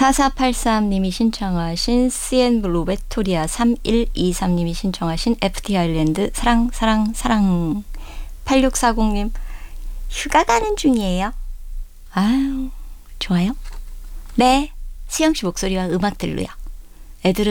4483님이 신청하신 CN 로베토리아 3123님이 신청하신 FT 아일랜드 사랑 사랑 사랑. 8640님 휴가 가는 중이에요. 아유 좋아요. 네, 수영씨 목소리와 음악 들로요. 애들은